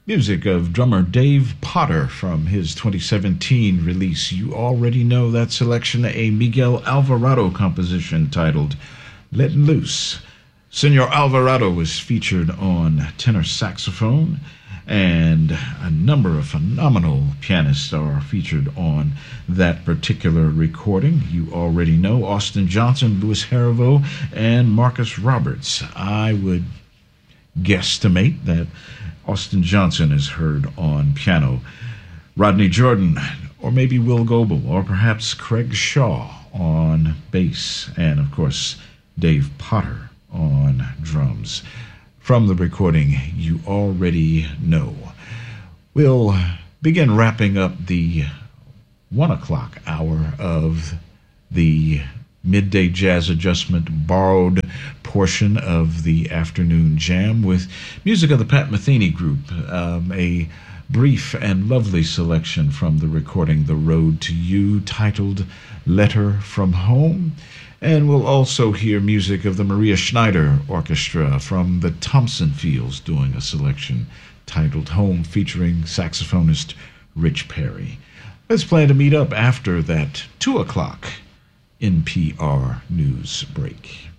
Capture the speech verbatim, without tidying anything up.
Music of drummer Dave Potter from his twenty seventeen release. You already know that selection, a Miguel Alvarado composition titled Letting Loose. Senor Alvarado was featured on tenor saxophone, and a number of phenomenal pianists are featured on that particular recording. You already know Austin Johnson, Louis Harivo, and Marcus Roberts. I would guesstimate that Austin Johnson is heard on piano, Rodney Jordan, or maybe Will Goebel, or perhaps Craig Shaw on bass, and of course Dave Potter on drums. From the recording, you already know. We'll begin wrapping up the one o'clock hour of the Midday Jazz Adjustment borrowed portion of the afternoon jam with music of the Pat Metheny Group, um, a brief and lovely selection from the recording The Road to You titled Letter from Home. And we'll also hear music of the Maria Schneider Orchestra from the Thompson Fields doing a selection titled Home featuring saxophonist Rich Perry. Let's plan to meet up after that two o'clock N P R news break.